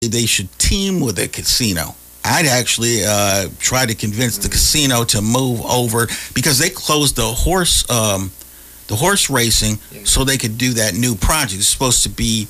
they should team with a casino. I'd actually try to convince the casino to move over because they closed the horse racing so they could do that new project. It's supposed to be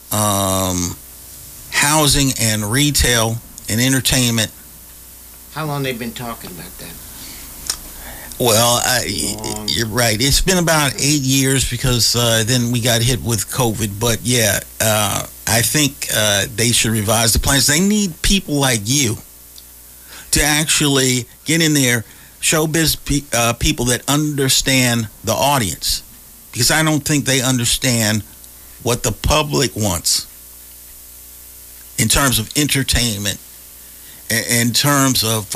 housing and retail and entertainment. How long they've been talking about that? Well, you're right. It's been about 8 years because then we got hit with COVID. But yeah, I think they should revise the plans. They need people like you to actually get in there, showbiz people that understand the audience. Because I don't think they understand what the public wants in terms of entertainment, in terms of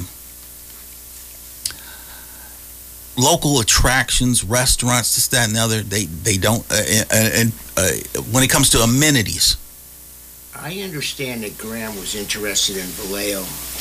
local attractions, restaurants, this, that, and the other. They don't. And when it comes to amenities, I understand that Graham was interested in Vallejo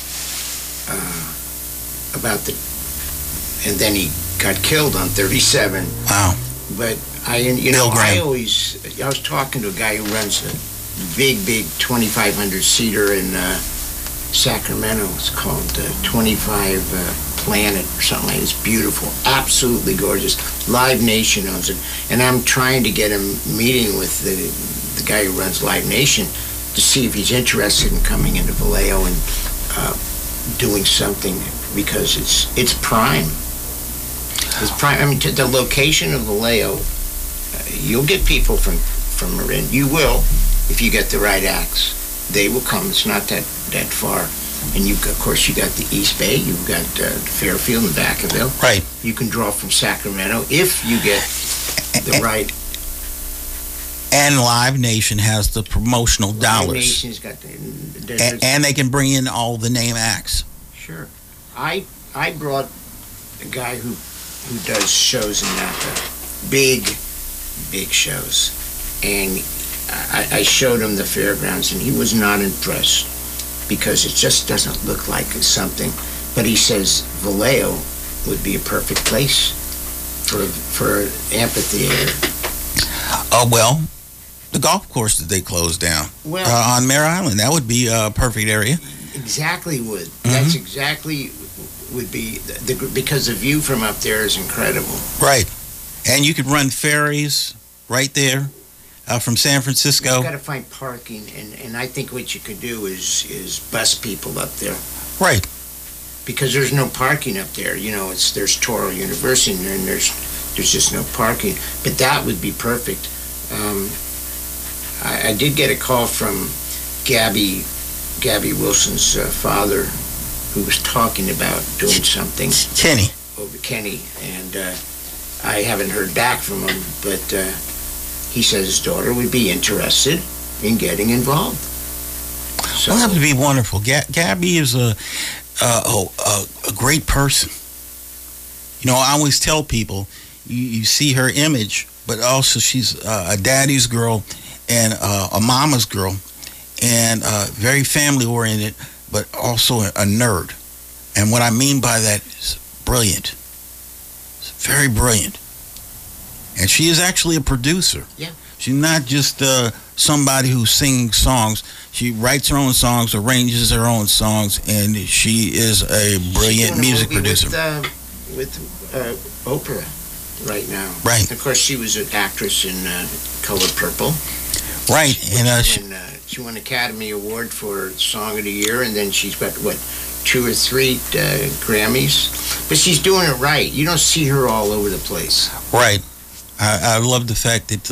and then he got killed on 37. Wow. But I was talking to a guy who runs a big 2,500 seater in Sacramento. It's called 25 Planet or something like that. It's beautiful, absolutely gorgeous. Live Nation owns it, and I'm trying to get him meeting with the guy who runs Live Nation to see if he's interested in coming into Vallejo and doing something, because it's prime. It's prime. I mean, to the location of Vallejo, you'll get people from Marin. You will, if you get the right acts. They will come. It's not that far. And of course, you got the East Bay. You've got Fairfield and Vacaville. Right. You can draw from Sacramento if you get the right. And Live Nation has the promotional dollars. Live Nation's got and they can bring in all the name acts. Sure. I brought a guy who does shows in Napa, big shows, and I showed him the fairgrounds, and he was not impressed because it just doesn't look like something. But he says Vallejo would be a perfect place for an amphitheater. Oh, well, the golf course that they closed down on Mare Island, that would be a perfect area. Exactly would. Mm-hmm. That's exactly would be because the view from up there is incredible. Right, and you could run ferries right there from San Francisco. You've got to find parking, and I think what you could do is bus people up there. Right. Because there's no parking up there. You know, there's Toro University and there's just no parking. But that would be perfect. I did get a call from Gabby Wilson's father, who was talking about doing something. Kenny. Over Kenny, and I haven't heard back from him, but he says his daughter would be interested in getting involved. So, well, that would be wonderful. Gabby is a great person. You know, I always tell people, you see her image, but also she's a daddy's girl and a mama's girl, and very family-oriented, but also a nerd. And what I mean by that is brilliant. Very brilliant. And she is actually a producer. Yeah. She's not just somebody who sings songs. She writes her own songs, arranges her own songs, and she is a brilliant music producer. With Oprah right now. Right. Of course, she was an actress in Color Purple. Right. She won Academy Award for Song of the Year, and then she's got, 2 or 3 Grammys. But she's doing it right. You don't see her all over the place. Right. I love the fact that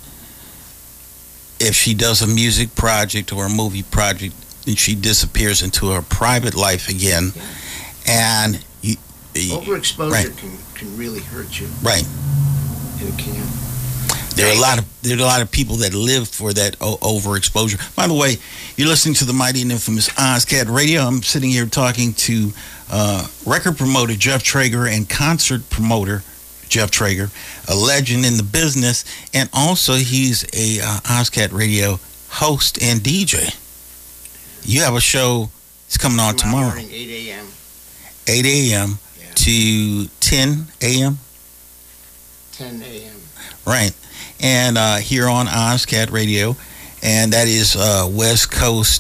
if she does a music project or a movie project, then she disappears into her private life again. Yeah. And overexposure can really hurt you. Right. It can. There are a lot of people that live for that overexposure. By the way, you're listening to the mighty and infamous OzCat Radio. I'm sitting here talking to record promoter Jeff Traeger and concert promoter Jeff Traeger, a legend in the business, and also he's a OzCat Radio host and DJ. You have a show. It's coming on tomorrow. Morning, 8 a.m. 8 a.m. to 10 a.m. 10 a.m. Right. And here on OzCat Radio. and that is West Coast